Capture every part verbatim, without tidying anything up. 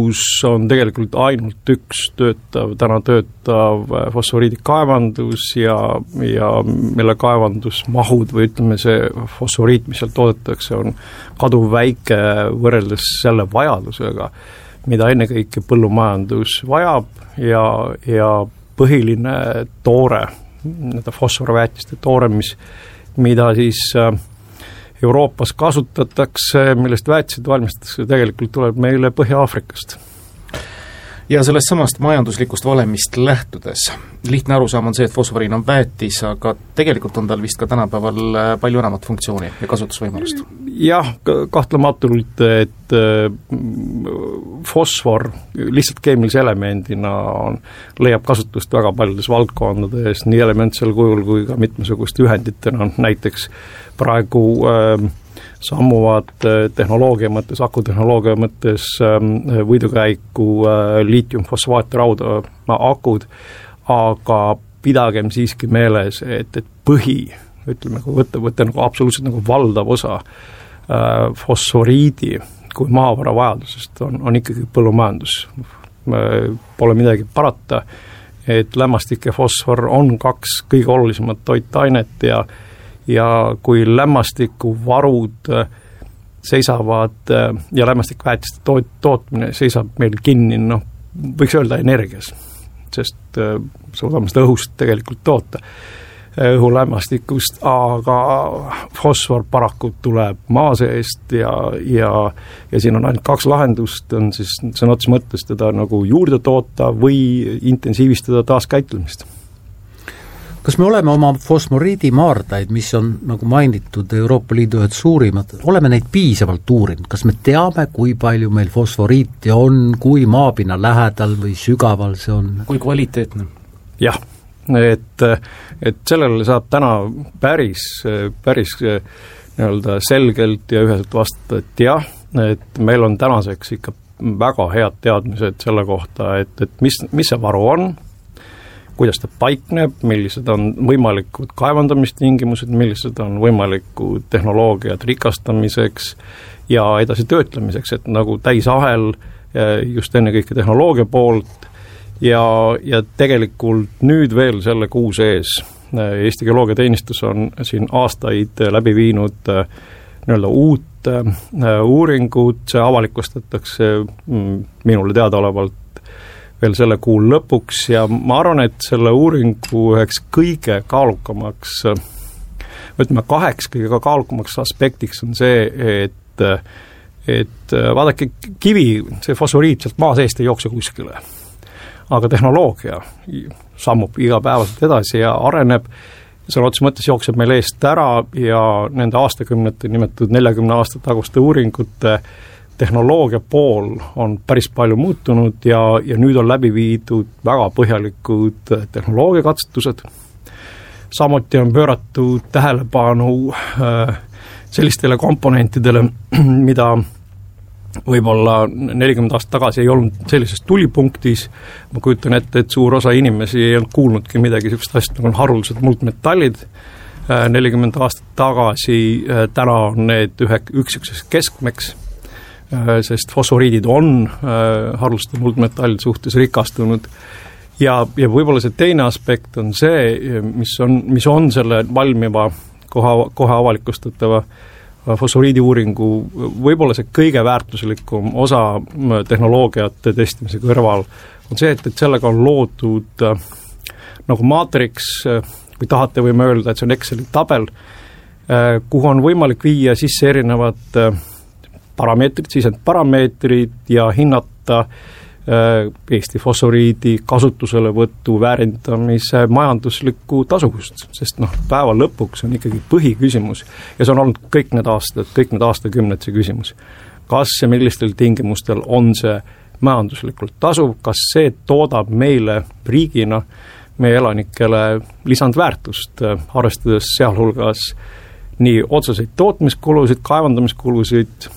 on tegelikult ainult üks töötav, täna töötav fosforiidikaevandus ja, ja mille kaevandusmahud või ütleme see fosforiit, mis seal toodetakse, on kaduv väike võrreldes selle vajadusega, mida ennekõike põllumajandus vajab ja, ja põhiline toore, need fosforväetiste toore, mis, mida siis Euroopas kasutatakse, millest väetised valmistatakse, tegelikult tuleb meile Põhja-Aafrikast. Ja sellest samast majanduslikust valemist lähtudes, lihtne arusaam on see, et fosforiin on väetis, aga tegelikult on tal vist ka tänapäeval palju enamat funktsiooni ja kasutusvõimalust. Jah, kahtlematult, et fosfor lihtsalt keemilise elemendina on, leiab kasutust väga paljudes valdkondades, nii elementsel kujul kui ka mitmesuguste ühenditena, näiteks praegu äh, sammuvad tehnoloogia mõttes, akutehnoloogia mõttes äh, võidukäiku äh, liitiumfosfaatrauda akud, aga pidagem siiski meeles, et, et põhi, ütleme, kui võtta, võtta nagu absoluutselt nagu valdav osa äh, fosforiidi kui maavara vajadusest on, on ikkagi põllumajandus. Pole midagi parata, et lämmastik ja fosfor on kaks kõige olulisemat toitainet ja ja kui lämmastikuvarud seisavad ja lämmastikväetiste toot, tootmine seisab meil kinni, noh, võiks öelda energias, sest suudame seda õhust tegelikult toota, õhulämmastikust, aga fosfor paraku tuleb maa seest ja, ja, ja siin on ainult kaks lahendust, on siis sõna otseses mõttes teda nagu juurde toota või intensiivistada taaskäitlemist. Kas me oleme oma fosforiidimaardaid, mis on, nagu mainitud, Euroopa Liidu ühed suurimad, oleme neid piisavalt uurinud? Kas me teame, kui palju meil fosforiiti on, kui maapinna lähedal või sügaval see on? Kui kvaliteetne? Jah, et, et sellele saab täna päris, päris nii-öelda selgelt ja üheselt vastata, et jah, et meil on tänaseks ikka väga head teadmised selle kohta, et, et mis, mis see varu on, kuidas ta paikneb, millised on võimalikud kaevandamistingimused, millised on võimalikud tehnoloogiad rikastamiseks ja edasi töötlemiseks, et nagu täisahel just ennekõike tehnoloogia poolt ja, ja tegelikult nüüd veel selle kuu sees Eesti Geoloogiateenistus on siin aastaid läbi viinud nii-öelda uut uuringut, see avalikustatakse minule teadaolevalt veel selle kuu lõpuks ja ma arvan, et selle uuringu üheks kõige kaalukamaks, ütleme kaheks kõige kaalukamaks aspektiks on see, et, et vaadake kivi, see fosforiit sealt maa seest ei jookse kuskile. Aga tehnoloogia sammub igapäevaselt edasi ja areneb, selle otsa mõttes jookseb meil eest ära ja nende aastakümnete nimetatud neljakümne aasta taguste uuringute tehnoloogia pool on päris palju muutunud ja, ja nüüd on läbi viidud väga põhjalikud tehnoloogiakatsetused. Samuti on pööratud tähelepanu äh, sellistele komponentidele, mida võib-olla nelikümmend aastat tagasi ei olnud sellises tulipunktis. Ma kujutan ette, et suur osa inimesi ei olnud kuulnudki midagi sellist asja, nagu on haruldased muldmetallid. nelikümmend aastat tagasi, äh, täna on need ühe, üks ükseks keskmeks, sest fosforiidid on äh, haruldaste muldmetallide suhtes rikastunud ja, ja võib-olla see teine aspekt on see, mis on, mis on selle valmiva koha, kohe avalikustatava fosforiidi uuringu võib-olla see kõige väärtuslikum osa tehnoloogiate testimise kõrval on see, et, et sellega on loodud äh, nagu maatriks, kui tahate, võime öelda, et see on Exceli tabel, äh, kuhu on võimalik viia sisse erinevad äh, parameetrid, sisendparameetrid ja hinnata äh, Eesti fosforiidi kasutuselevõttu, väärindamise majanduslikku tasuvust, sest noh, päeva lõpuks on ikkagi põhiküsimus ja see on olnud kõik need aastad, kõik need aastakümned see küsimus. Kas ja millistel tingimustel on see majanduslikult tasuv, kas see toodab meile riigina, meie elanikele lisandväärtust, arvestades sealhulgas nii otseseid tootmiskulusid, kaevandamiskulusid,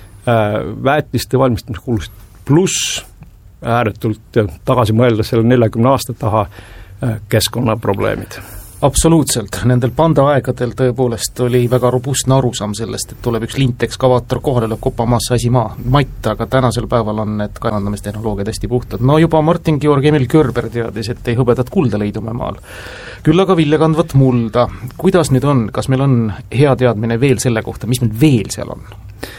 väetiste valmistamiskulusid pluss ääretult tagasi mõelda selle neljakümne aasta taha keskkonnaprobleemid. absoluutselt, nendel pandaaegadel tõepoolest oli väga robustne arusaam sellest, et tuleb üks lint-ekskavaator kohale, lööb kopamaasse asi maa, matt, aga tänasel päeval on need kaevandamistehnoloogiad hästi puhtad. No juba Martin Georg Emil Körber teadis, et ei hõbedat kulda leidume maal. Küll aga viljakandvat mulda. Kuidas nüüd on, kas meil on hea teadmine veel selle kohta, mis meil veel seal on?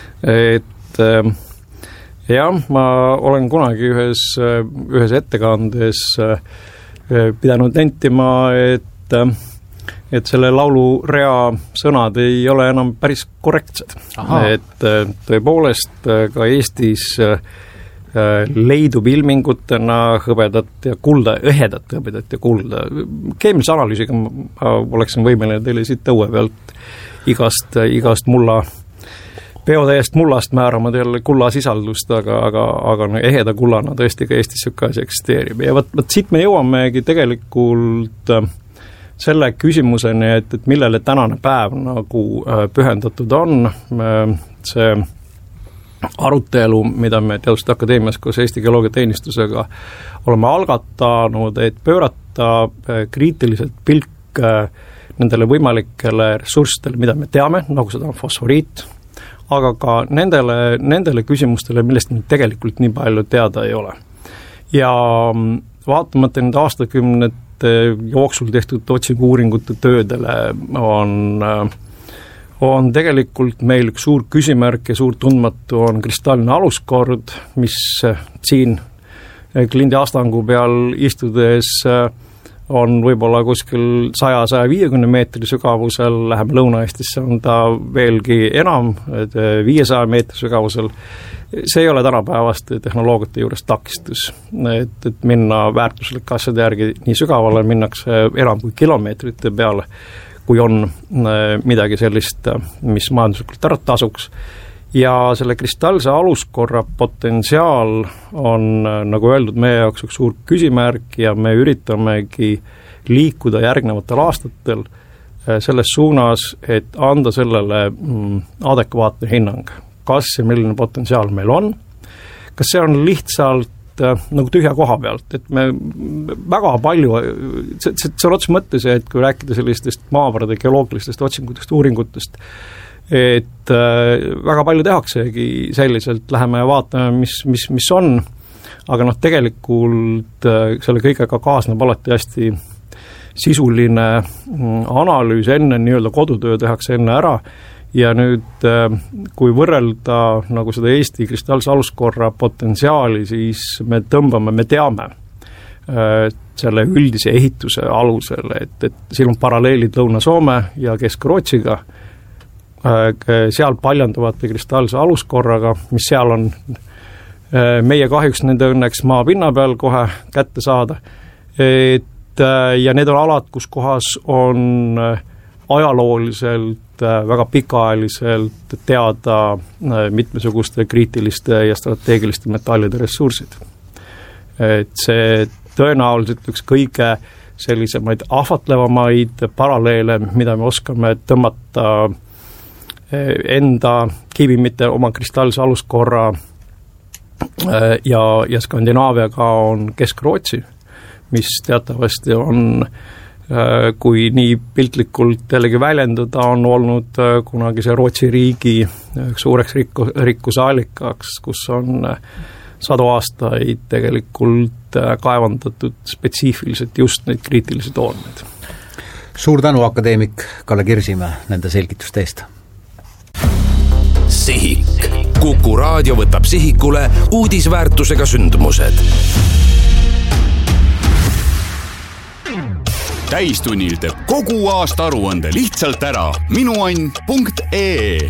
Et äh, jah, ma olen kunagi ühes, ühes ettekandes äh, pidanud nentima, et et selle laulurea sõnad ei ole enam päris korrektsed. Et tõepoolest ka Eestis leidub ilmingutena hõbedat ja kulda, õhedat hõbedat ja kulda. Keemilise analüüsiga ma oleksin võimeline teile siit õue pealt igast, igast mulla, peotäiest mullast määrama teile kulla sisaldust, aga, aga, aga eheda kullana tõesti ka Eestis siuke asi eksisteerib. Ja võt, võt siit me jõuamegi tegelikult selle küsimuseni, et, et millele tänane päev nagu pühendatud on. See arutelu, mida me Teaduste Akadeemias koos Eesti Geoloogiateenistusega oleme algatanud, et pöörata kriitiliselt pilk nendele võimalikele ressurssidele, mida me teame, nagu seda on fosforiit, aga ka nendele, nendele küsimustele, millest meil tegelikult nii palju teada ei ole. Ja vaatamata nende aastakümned jooksul tehtud otsingu-uuringute töödele on, on tegelikult meil üks suur küsimärk ja suur tundmatu on kristalline aluskord, mis siin klindi astangu peal istudes on võib-olla kuskil saja kuni saja viiekümne meetri sügavusel, läheme Lõuna-Eestisse, on ta veelgi enam, viiesaja meetri sügavusel. See ei ole tänapäevaste tehnoloogiate juures takistus, et, et minna väärtuslike asjade järgi nii sügavale, minnakse enam kui kilomeetrite peale, kui on midagi sellist, mis majanduslikult ära tasuks. Ja selle kristallse aluskorra potentsiaal on, nagu öeldud, meie jaoks üks suur küsimärk ja me üritamegi liikuda järgnevatel aastatel selles suunas, et anda sellele adekvaatne hinnang. Kas ja milline potentsiaal meil on, kas see on lihtsalt äh, nagu tühja koha pealt, et me väga palju, see, see, see on otse mõttes, et kui rääkida sellistest maavarade geoloogilistest otsingutest, uuringutest, et äh, väga palju tehaksegi selliselt, läheme ja vaatame, mis, mis, mis on, aga noh, tegelikult äh, selle kõigega kaasneb alati hästi sisuline analüüs enne, nii-öelda kodutöö tehakse enne ära. Ja nüüd, kui võrrelda nagu seda Eesti kristallse aluskorra potentsiaali, siis me tõmbame, me teame selle üldise ehituse alusel, et, et siin on paralleelid Lõuna-Soome ja Kesk-Rootsiga, seal paljanduvate kristallse aluskorraga, mis seal on meie kahjuks nende õnneks maa pinna peal kohe kätte saada, et ja need on alad, kus kohas on ajalooliselt väga pikaajaliselt teada mitmesuguste kriitiliste ja strateegiliste metallide ressursid. Et see tõenäoliselt üks kõige sellisemaid ahvatlevamaid paralleele, mida me oskame tõmmata enda kivimite oma kristallse aluskorra ja, ja Skandinaaviaga on Kesk-Rootsi, mis teatavasti on, kui nii piltlikult jällegi väljenduda, on olnud kunagi see Rootsi riigi suureks rikku, rikkusaalikaks, kus on sadu aastaid tegelikult kaevandatud spetsiifiliselt just neid kriitilisi tooneid. Suur tänu, akadeemik Kalle Kirsimäe, nende selgituste eest. Sihik. Kuku raadio võtab sihikule uudisväärtusega sündmused. Täistunnil teeb kogu aasta aruande lihtsalt ära minuann punkt ee.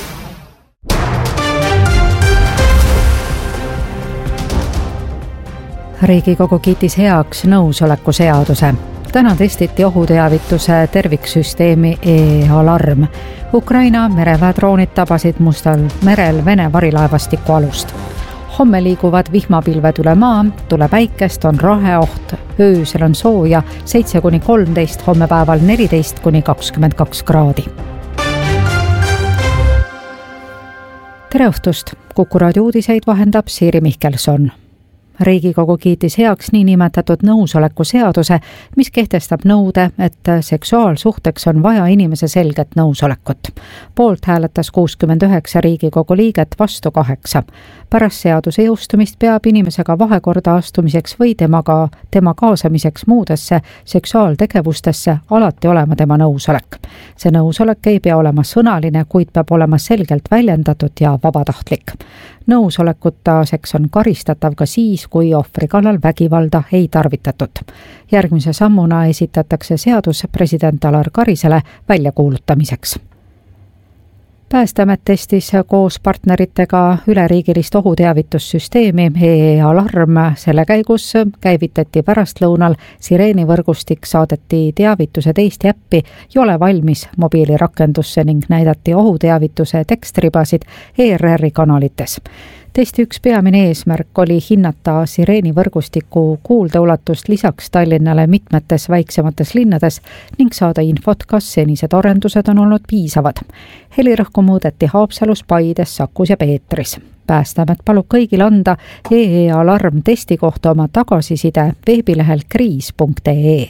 Riigikogu kiitis heaks nõusoleku seaduse. Täna testiti ohuteavituse terviksüsteemi E-alarm. Ukraina mereväedroonid tabasid Mustal merel Vene varilaevastiku alust. Homme liiguvad vihmapilved üle maa, tule päikest, on raheoht, öösel on sooja seitse kuni kolmteist, homme päeval neliteist kuni kakskümmend kaks kraadi. Tere õhtust! Kuku raadio uudiseid vahendab Siiri Mihkelson. Riigikogu kiitis heaks niinimetatud nõusoleku seaduse, mis kehtestab nõude, et seksuaalsuhteks on vaja inimese selget nõusolekut. Poolt hääletas kuuskümmend üheksa Riigikogu liiget, vastu kaheksa. Pärast seaduse jõustumist peab inimesega vahekorda astumiseks või temaga, tema kaasamiseks muudesse seksuaaltegevustesse alati olema tema nõusolek. See nõusolek ei pea olema sõnaline, kuid peab olema selgelt väljendatud ja vabatahtlik. Nõusolekuta seks on karistatav ka siis, kui ohvri kallal vägivalda ei tarvitatud. Järgmise sammuna esitatakse seadus president Alar Karisele väljakuulutamiseks. Päästeamet testis koos partneritega üleriigilist ohuteavitussüsteemi E E Alarm. Selle käigus käivitati pärastlõunal sireenivõrgustik, saadeti teavitused Eesti äppi Jole valmis mobiilirakendusse ning näidati ohuteavituse tekstribasid E R R-i kanalites. Testi üks peamine eesmärk oli hinnata sireenivõrgustiku kuuldeulatust lisaks Tallinnale mitmetes väiksemates linnades ning saada infot, kas senised arendused on olnud piisavad. Helirõhku muudeti Haapsalus, Paides, Sakus ja Peetris. Päästeamet palub kõigil anda E E Alarm testi kohta oma tagasiside veebilehel kriis punkt ee.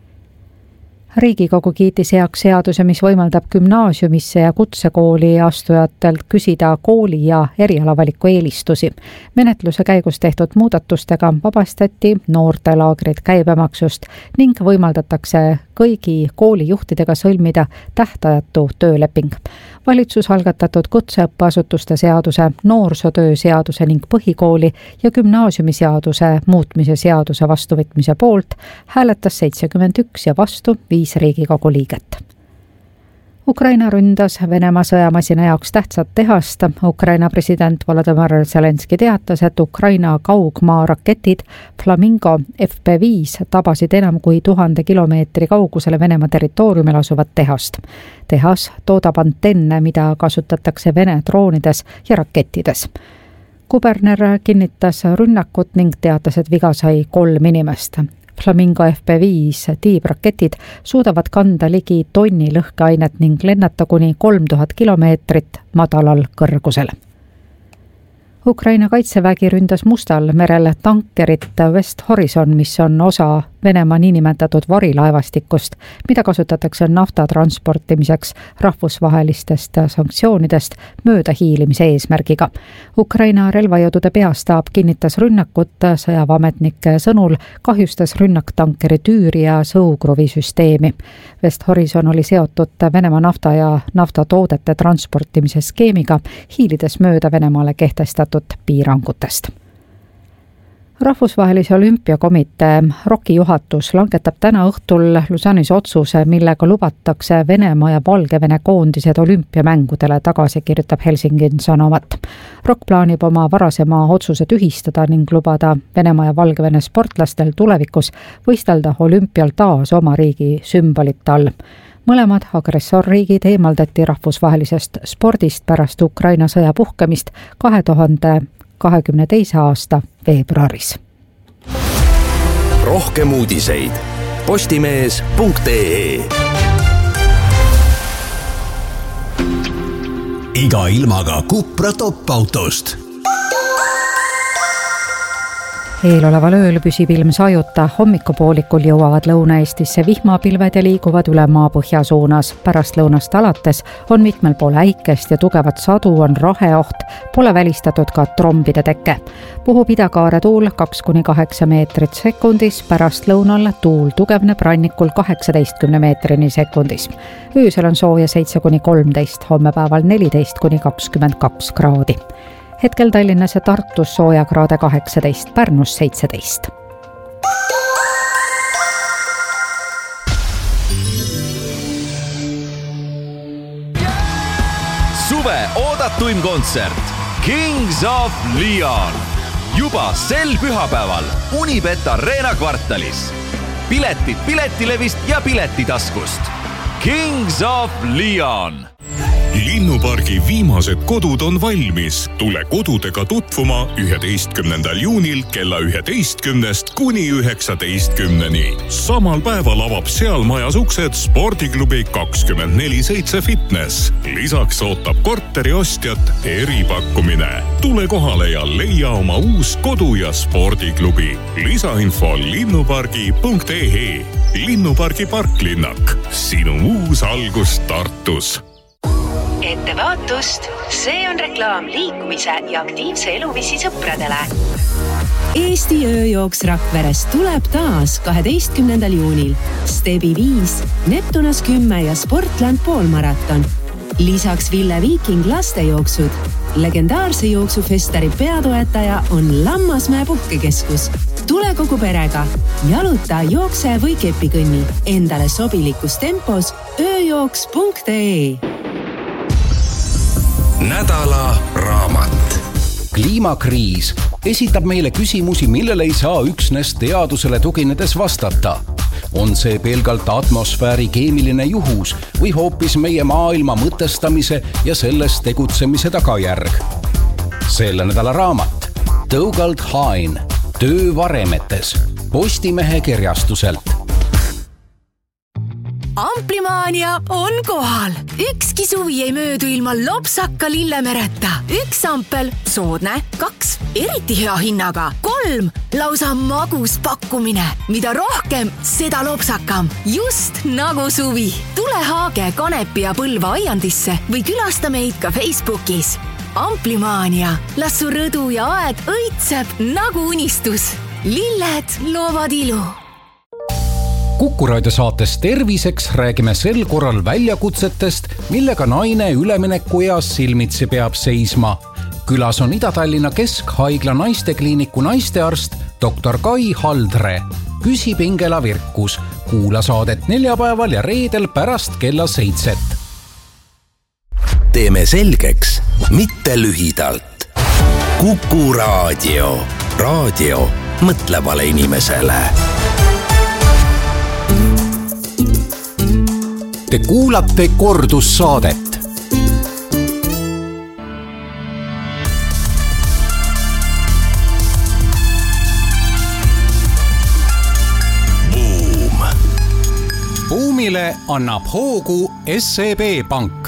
Riigikogu kiitis heaks seaduse, mis võimaldab gümnaasiumisse ja kutsekooli astujatelt küsida kooli ja erialavaliku eelistusi. Menetluse käigus tehtud muudatustega vabastati noortelaagrid käibemaksust ning võimaldatakse kõigi koolijuhtidega sõlmida tähtajatu tööleping. Valitsus algatatud kutseõppeasutuste seaduse, noorsootöö seaduse ning põhikooli ja gümnaasiumiseaduse muutmise seaduse vastuvõtmise poolt hääletas seitsekümmend üks ja vastu viis Riigikogu liiget. Ukraina ründas Venemaa sõjamasina jaoks tähtsat tehast. Ukraina president Volodõmõr Zelenski teatas, et Ukraina kaugmaa raketid Flamingo F P viis tabasid enam kui tuhande kilomeetri kaugusele Venemaa territooriumil asuvat tehast. Tehas toodab antenne, mida kasutatakse Vene droonides ja rakettides. Kuberner kinnitas rünnakut ning teatas, et viga sai kolm inimest. Flamingo F P viis tiibraketid suudavad kanda ligi tonni lõhkeainet ning lennata kuni kolm tuhat kilomeetrit madalal kõrgusel. Ukraina kaitsevägi ründas Mustal merel tankerit West Horizon, mis on osa Venemaa niinimetatud varilaevastikust, mida kasutatakse nafta transportimiseks rahvusvahelistest sanktsioonidest mööda hiilimise eesmärgiga. Ukraina relvajõudude peastaap kinnitas rünnakut, sõjaväeametnike sõnul kahjustas rünnak tankeri tüüri ja sõukruvisüsteemi. West Horizon oli seotud Venemaa nafta ja naftatoodete transportimise skeemiga, hiilides mööda Venemaale kehtestatud piirangutest. Rahvusvahelise olümpiakomitee ROK-i juhatus langetab täna õhtul Lausanne'is otsuse, millega lubatakse Venemaa ja Valgevene koondised olümpiamängudele tagasi, kirjutab Helsingin Sanomat. ROK plaanib oma varasema otsuse tühistada ning lubada Venemaa ja Valgevene sportlastel tulevikus võistelda olümpial taas oma riigi sümbolite all. Mõlemad agressorriigid eemaldati rahvusvahelisest spordist pärast Ukraina sõja puhkemist kahe tuhande kahekümne teise aasta veebruaris. Rohkem uudiseid postimees punkt ee. Iga ilmaga Cupra top-autost. Eeloleval ööl püsib ilm sajuta, hommikupoolikul jõuavad Lõuna-Eestisse vihmapilved ja liiguvad üle maapõhja suunas. Pärast lõunast alates on mitmel pool äikest ja tugevat sadu, on raheoht, pole välistatud ka trombide teke. Puhub idakaare tuul kaks kuni kaheksa meetrit sekundis, pärast lõunal tuul tugevneb rannikul kaheksateistkümne meetrini sekundis. Öösel on sooja seitse kuni kolmteist, hommepäeval neliteist kuni kakskümmend kaks kraadi. Hetkel Tallinnas ja Tartus soojakraade kaheksateist, Pärnus seitseteist. Suve oodatuim kontsert Kings of Leon. Juba sel pühapäeval Unibet Arena kvartalis. Piletid Piletilevist ja Piletitaskust. Kings of Leon. linnupargi viimased kodud on valmis. Tule kodudega tutvuma üheteistkümnendal juunil kella üheteistkümnest kuni üheksateistkümneni. Samal päeval avab seal majas uksed spordiklubi kakskümmend neli seitse fitness. Lisaks ootab korteri ostjat eripakkumine. Tule kohale ja leia oma uus kodu ja spordiklubi. Lisainfo linnupargi punkt ee. Linnupargi parklinnak. Sinu uus algus Tartus. Ettevaatust, see on reklaam liikumise ja aktiivse eluviisi sõpradele. Eesti ööjooks Rakveres tuleb taas kaheteistkümnendal juunil. Stebi viis, Neptunas kümme ja Sportland poolmaraton. Lisaks Ville Viiking lastejooksud. Legendaarse jooksufestari peatoetaja on Lammasmäe puhkekeskus. Tule kogu perega. Jaluta, jookse või kepikõnni. Endale sobilikus tempos ööjooks punkt ee. Nädala raamat. Kliimakriis esitab meile küsimusi, millele ei saa üksnes teadusele tuginedes vastata. On see pelgalt atmosfääri keemiline juhus või hoopis meie maailma mõtestamise ja selles tegutsemise tagajärg? Selle nädala raamat Dougald Hine, Töö varemetes, Postimehe kirjastuselt. Amplimaania on kohal. Ükski suvi ei möödu ilma lopsaka lillemereta. Üks ampel, soodne, kaks, eriti hea hinnaga, kolm, lausa magus pakkumine. Mida rohkem, seda lopsakam. Just nagu suvi. Tule Haage, Kanepi ja Põlva aiandisse või külasta meid ka Facebookis. Amplimaania. Las su rõdu ja aed õitseb nagu unistus. Lilled loovad ilu. Kuku raadio saates Terviseks räägime sel korral väljakutsetest, millega naine ülemineku eas silmitsi peab seisma. Külas on Ida-Tallinna Keskhaigla naistekliiniku naistearst doktor Kai Haldre. Küsib Ingela Virkus. Kuula saadet neljapäeval ja reedel pärast kella seitset. Teeme selgeks, mitte lühidalt. Kuku raadio. Raadio mõtlevale inimesele. Te kuulate kordussaadet. Boom. Boomile annab hoogu S E B Pank.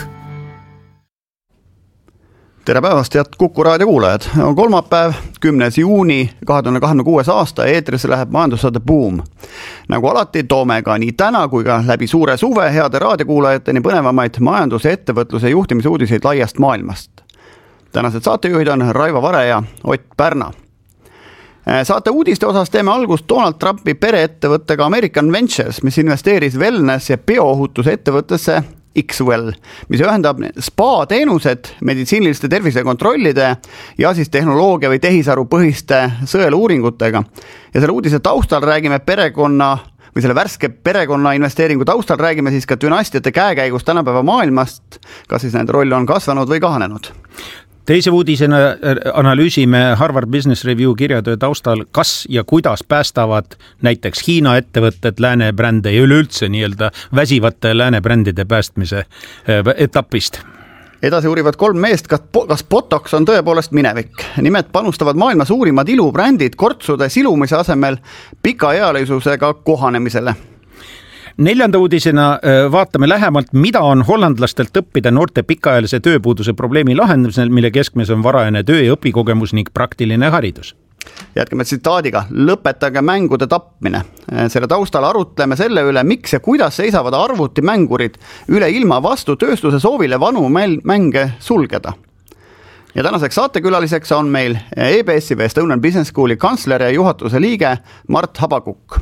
Tere päevast, head Kuku raadio kuulajad. On kolmapäev, kümnes juuni kahe tuhande kahekümne kuues aasta, eetrisse läheb majandussaade Boom. Nagu alati toome ka nii täna kui ka läbi suure suve heade raadiokuulajateni põnevamaid majanduse, ettevõtluse juhtimise uudiseid laiast maailmast. Tänased saatejuhid on Raivo Vare ja Ott Pärna. Saate uudiste osas teeme algust Donald Trumpi pereettevõttega American Ventures, mis investeeris wellness- ja bioohutuse ettevõttesse X-Well, mis ühendab spa-teenused meditsiiniliste tervisekontrollide ja siis tehnoloogia või tehisaru põhiste sõeluuringutega. Ja selle uudise taustal räägime perekonna või selle värske perekonna investeeringu taustal räägime siis ka dünastiate käekäigust tänapäeva maailmast, kas siis nende roll on kasvanud või kahanenud. Teise uudisena analüüsime Harvard Business Review kirjatöö taustal, kas ja kuidas päästavad näiteks Hiina ettevõtted lääne brände ja üleüldse nii-öelda väsivate lääne brändide päästmise etapist. Edasi uurivad kolm meest, kas Botox on tõepoolest minevik. Nimed panustavad maailma suurimad ilubrändid kortsude silumise asemel pikaealisusega kohanemisele. Neljanda uudisena vaatame lähemalt, mida on hollandlastelt õppida noorte pikaajalise tööpuuduse probleemi lahendamisel, mille keskmes on varajane töö ja õpikogemus ning praktiline haridus. Jätkame tsitaadiga, lõpetage mängude tapmine. Selle taustal arutleme selle üle, miks ja kuidas seisavad arvutimängurid üle ilma vastu tööstuse soovile vanu mänge sulgeda. Ja tänaseks saatekülaliseks on meil E B S-i või Estonian Business Schooli kantsler ja juhatuse liige Mart Habakuk.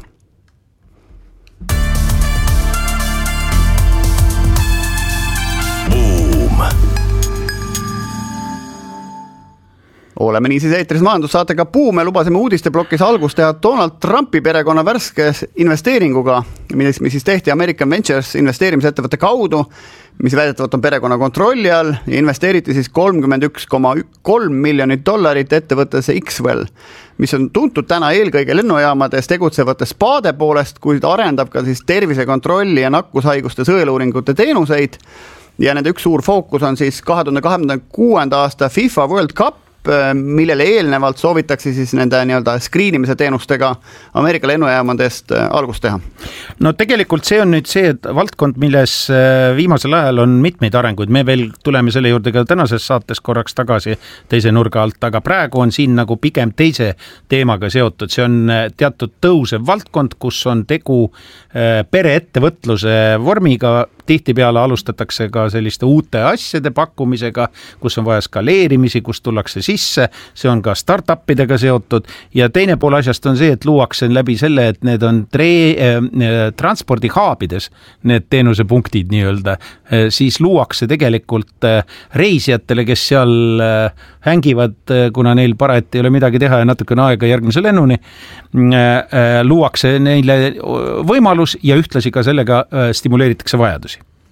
Oleme niisiis eetris majandussaatega Boom ja lubasime uudisteblokis algust teha Donald Trumpi perekonna värske investeeringuga, mis, mis siis tehti American Ventures investeerimisettevõtte kaudu, mis väidetavalt on perekonna kontrolli all ja investeeriti siis kolmkümmend üks koma kolm miljonit dollarit ettevõttesse X-Well, mis on tuntud täna eelkõige lennujaamades tegutsevate spaade poolest, kuid arendab ka siis tervisekontrolli ja nakkushaiguste sõeluuringute teenuseid. ja nende üks suur fookus on siis kahe tuhande kahekümne kuuenda aasta FIFA World Cup, millele eelnevalt soovitakse siis nende nii-öelda skriinimise teenustega Ameerika lennujaamadest algust teha. No tegelikult see on nüüd see et valdkond, milles viimasel ajal on mitmeid arenguid. Me veel tuleme selle juurde ka tänases saates korraks tagasi teise nurga alt, aga praegu on siin nagu pigem teise teemaga seotud. See on teatud tõusev valdkond, kus on tegu pereettevõtluse vormiga. Tihtipeale alustatakse ka selliste uute asjade pakkumisega, kus on vaja skaleerimisi, kus tullakse sisse, see on ka startupidega seotud ja teine pool asjast on see, et luuakse läbi selle, et need on tre- äh, transpordihaabides, need teenusepunktid nii-öelda, äh, siis luuakse tegelikult äh, reisijatele, kes seal äh, hängivad, äh, kuna neil parajalt ei ole midagi teha ja natukene aega järgmise lennuni, äh, äh, luuakse neile võimalus ja ühtlasi ka sellega äh, stimuleeritakse vajadusi.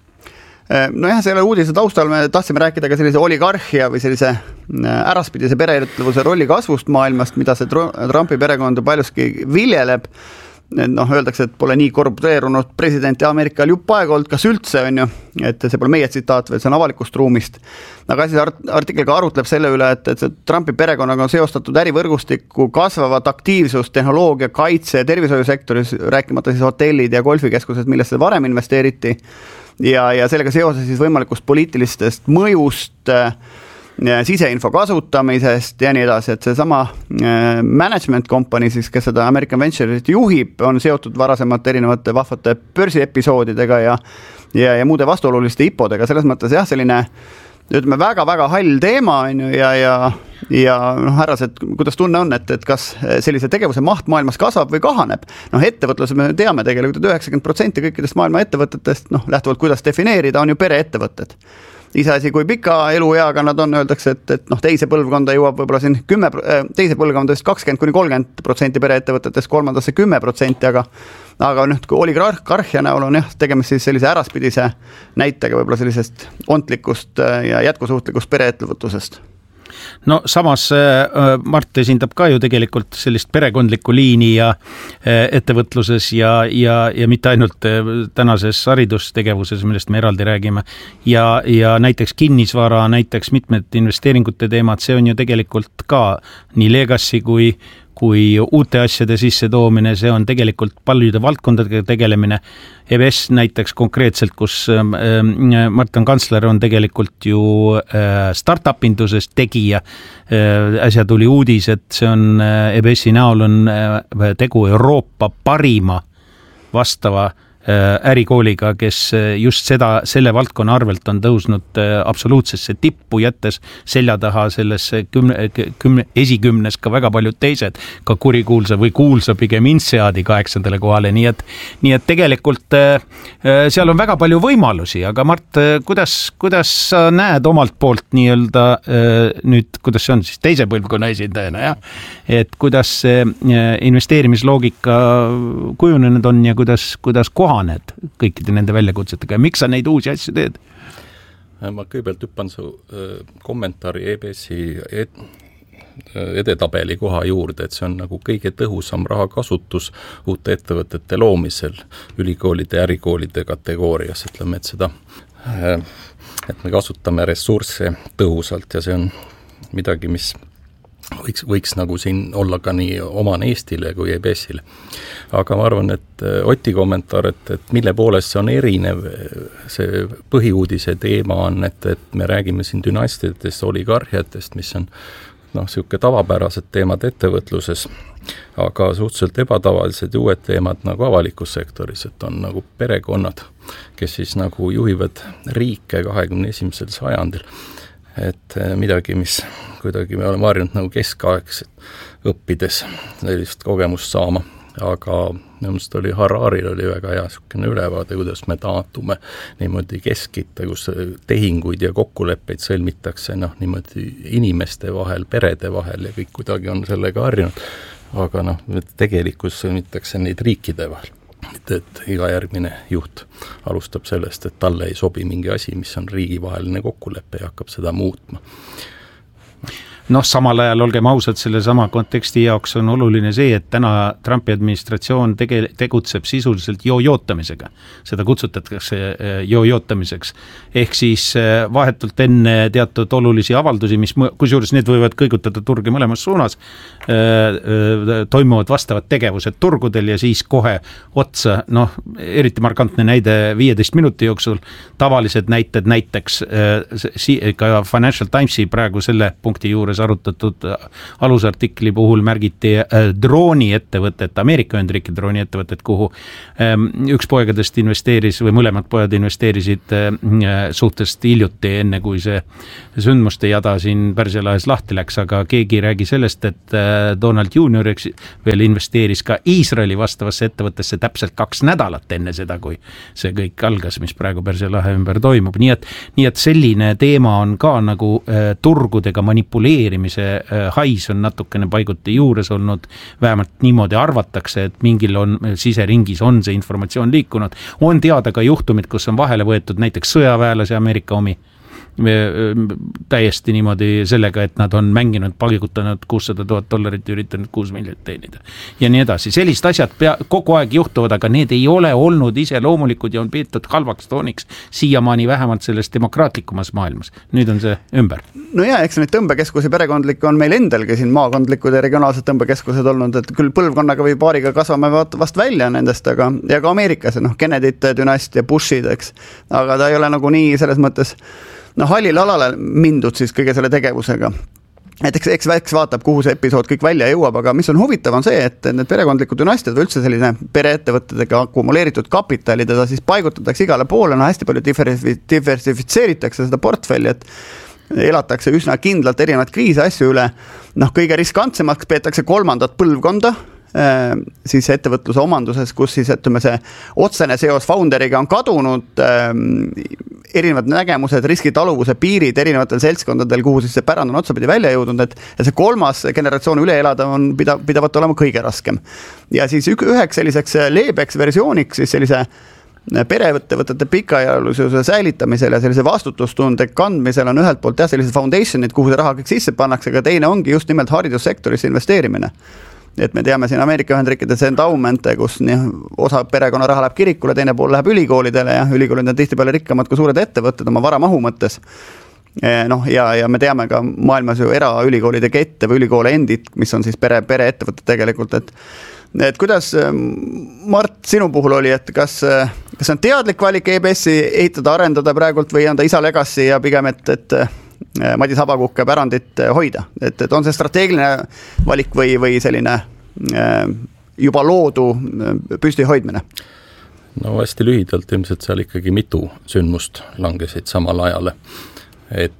No jah, selle uudise taustal me tahtsime rääkida ka sellise oligarhia või sellise äraspidise pereettevõtluse rolli kasvust maailmast, mida see Trumpi perekond paljuski viljeleb. Noh, öeldakse, et pole nii korrupteerunud presidenti Ameerikal jupp aega olnud, kas üldse on ju, et see pole meie tsitaat, vaid see on avalikust ruumist. Aga siis artikkel ka arutleb selle üle, et, et see Trumpi perekonnaga on seostatud ärivõrgustikku kasvavat aktiivsust, tehnoloogia, kaitse ja tervishoiusektoris, rääkimata siis hotellid ja golfikeskused, millesse varem investeeriti. Ja, ja sellega seoses siis võimalikust poliitilistest mõjust, siseinfo kasutamisest ja nii edasi, et see sama management company, siis, kes seda American Venture'it juhib, on seotud varasemalt erinevate vahvate börsiepisoodidega ja, ja, ja muude vastuoluliste hipodega, selles mõttes jah, selline ütleme väga-väga hall teema on ju, ja, ja, ja noh, härras, et kuidas tunne on, et, et kas sellise tegevuse maht maailmas kasvab või kahaneb. Noh, ettevõtluse me teame tegelikult, et üheksakümmend protsenti kõikidest maailma ettevõtetest, noh, lähtuvalt kuidas defineerida, on ju pereettevõtted. Iseasi, kui pika elueaga nad on, öeldakse, et, et noh, teise põlvkonda jõuab võib-olla siin kümme, teise põlvkondadest kakskümmend kuni kolmkümmend protsenti pereettevõtetest, kolmandasse kümme protsenti, aga aga nüüd, kui oligarhia näol on jah, tegemist siis sellise äraspidise näitega võib-olla sellisest ontlikust ja jätkusuutlikust pereettevõtlusest. No samas Mart esindab ka ju tegelikult sellist perekondlikku liini ja ettevõtluses ja, ja, ja mitte ainult tänases haridustegevuses, millest me eraldi räägime. Ja, ja näiteks kinnisvara, näiteks mitmed investeeringute teemad, see on ju tegelikult ka nii legacy kui kui uute asjade sisse toomine, see on tegelikult paljude valdkondadega tegelemine. E B S näiteks konkreetselt, kus Martin Kantsler on tegelikult ju startup-induses tegija. Äsja tuli uudis, et see on E B S-i näol on tegu Euroopa parima vastava ärikooliga, kes just seda, selle valdkonna arvelt on tõusnud absoluutsesse tippu, jättes selja taha sellesse kümne, kümne, esikümnes ka väga paljud teised, ka kurikuulsa või kuulsa pigem Inseadi kaheksandale kohale, nii et, nii et tegelikult seal on väga palju võimalusi, aga Mart, kuidas, kuidas sa näed omalt poolt nii-öelda nüüd, kuidas see on siis teise põlvkonna esindajana, jah? Et kuidas see investeerimisloogika kujunenud on ja kuidas, kuidas koha need kõikide nende väljakutsetega ja miks sa neid uusi asju teed? Ma kõigepealt hüppan su kommentaari E B S-i edetabeli koha juurde, et see on nagu kõige tõhusam rahakasutus uute ettevõtete loomisel ülikoolide ja ärikoolide kategoorias, ütleme, et seda, et me kasutame ressursse tõhusalt ja see on midagi, mis võiks, võiks nagu siin olla ka nii omane Eestile kui E B S-ile. Aga ma arvan, et Oti kommentaar, et, et mille poolest see on erinev, see põhiuudise teema on, et, et me räägime siin dünastidest, oligarhiatest, mis on noh, siuke tavapärased teemad ettevõtluses, aga suhteliselt ebatavalised uued teemad nagu avalikus sektoris, et on nagu perekonnad, kes siis nagu juhivad riike kahekümne esimesel sajandil. Et midagi, mis kuidagi me oleme harjunud nagu keskaegset õppides sellist kogemust saama, aga nemast oli Hararil oli väga hea sükene ülevaade, kuidas me taandume niimoodi keskitta, kus tehinguid ja kokkuleppeid sõlmitakse noh, niimoodi inimeste vahel, perede vahel ja kõik kuidagi on sellega harjunud, aga noh, tegelikult sõlmitakse neid riikide vahel. Et, et iga järgmine juht alustab sellest, et talle ei sobi mingi asi, mis on riigivaheline kokkulepe ja hakkab seda muutma. noh, samal ajal olgem ausad, selle sama konteksti jaoks on oluline see, et täna Trumpi administratsioon tege, tegutseb sisuliselt joojootamisega. Seda kutsutatakse joojootamiseks. Ehk siis vahetult enne teatud olulisi avaldusi, mis kusjuures need võivad kõigutada turgi mõlemas suunas, toimuvad vastavad tegevused turgudel ja siis kohe otsa, noh, eriti markantne näide viieteist minuti jooksul, tavalised näited näiteks ka Financial Timesi praegu selle punkti juures arutatud alusartikli puhul märgiti drooni ettevõtet, Ameerika Ühendriikide drooni ettevõtet, kuhu üks poegadest investeeris või mõlemad pojad investeerisid suhtest hiljuti, enne kui see sündmuste jada siin Pärsia lahes lahti läks, aga keegi ei räägi sellest, et Donald Junior veel investeeris ka Iisraeli vastavasse ettevõttesse täpselt kaks nädalat enne seda, kui see kõik algas, mis praegu Pärsia lahe ümber toimub. Nii et, nii et selline teema on ka nagu äh, turgudega manipuleerimise äh, hais on natukene paiguti juures olnud, vähemalt niimoodi arvatakse, et mingil on siseringis on see informatsioon liikunud. On teada ka juhtumid, kus on vahele võetud näiteks sõjaväelase Ameerika omi, täiesti niimoodi sellega, et nad on mänginud, paigutanud kuussada tuhat dollarit ja üritanud kuus miljonit teenida. Ja nii edasi. Sellist asjad pea, kogu aeg juhtuvad, aga need ei ole olnud ise loomulikud ja on peetud halvaks tooniks siiamaani vähemalt selles demokraatlikumas maailmas. Nüüd on see ümber. No jaa, eks neid tõmbekeskusi perekondlik on meil endalgi siin maakondlikud ja regionaalsed tõmbekeskused olnud, et küll põlvkonnaga või paariga kasvame vast välja nendest, aga ja ka Ameerikas, noh, Kennedy'te dünastia, Bushid, eks, aga ta ei ole nagu nii selles mõttes no hallil alale mindud siis kõige selle tegevusega. Et eks, eks väiks vaatab, kuhu see episood kõik välja jõuab, aga mis on huvitav on see, et need perekondlikud dünastiad või üldse selline pereettevõttedega akkumuleeritud kapitali, teda siis paigutatakse igale poole, no hästi palju diversifitseeritakse seda portfelli, et elatakse üsna kindlalt erinevaid kriise asju üle. Noh, kõige riskantsemaks peetakse kolmandat põlvkonda, siis ettevõtluse omanduses, kus siis ütleme see otsene seos founderiga on kadunud, erinevad nägemused, riskitaluvuse piirid erinevatel seltskondadel, kuhu siis see pärand on otsapidi välja jõudnud, et ja see kolmas generatsioon üle elada on pida, pidavat olema kõige raskem. Ja siis üheks selliseks leebeks versiooniks siis sellise pereettevõtete pikaajalususe säilitamisel ja sellise vastutustunde kandmisel on ühelt poolt jah, sellised foundationid, kuhu see raha kõik sisse pannakse, aga teine ongi just nimelt haridussektorisse investeerimine. Et me teame siin Ameerika Ühendriikides endowmente, kus nii, osa perekonna raha läheb kirikule, teine pool läheb ülikoolidele ja ülikoolid on tihti peale rikkamad kui suured ettevõtted oma varamahu mõttes. Noh, ja, ja me teame ka maailmas ju eraülikoolide kette või ülikoole endid, mis on siis pere, pere ettevõtted tegelikult, et et kuidas, Mart, sinu puhul oli, et kas, kas on teadlik valik E B S-i ehitada, arendada praegult või on ta isa legacy ja pigem, et, et Madis Habakukke pärandit hoida, et, et on see strateegiline valik või, või selline juba loodu püsti hoidmine? No hästi lühidalt ilmselt seal ikkagi mitu sündmust langesid samal ajale, et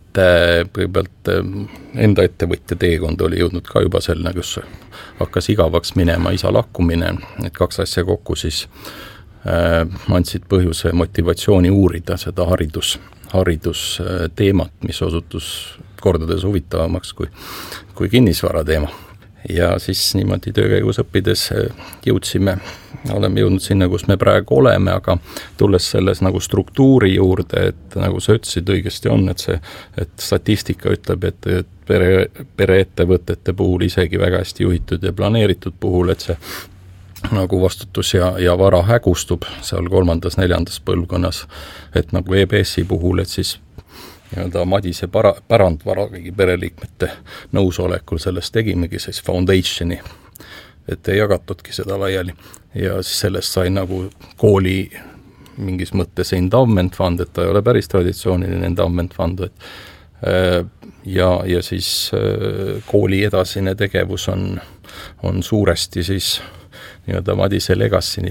kõigepealt enda ettevõtja teekond oli jõudnud ka juba selle, kus hakkas igavaks minema isa lakkumine, et kaks asja kokku siis äh, andsid põhjuse motivatsiooni uurida seda haridus haridusteemat, mis osutus kordades huvitavamaks kui, kui kinnisvara teema. Ja siis niimoodi töökäigus õppides jõudsime, oleme jõudnud sinna, kus me praegu oleme, aga tulles selles nagu struktuuri juurde, et nagu sa ütlesid õigesti on, et see, et statistika ütleb, et, et pere, pereettevõtete puhul isegi väga hästi juhitud ja planeeritud puhul, et see nagu vastutus ja, ja vara hägustub seal kolmandas, neljandas põlvkonnas, et nagu E B S-i puhul, et siis nii-öelda Madise para, pärandvara kõigi pereliikmete nõusolekul sellest tegimegi siis foundationi, et ei jagatudki seda laiali ja siis sellest sai nagu kooli mingis mõttes endowment fund, et ta ei ole päris traditsiooniline endowment fund, et ja, ja siis kooli edasine tegevus on, on suuresti siis nii-öelda Madise legacy'ni.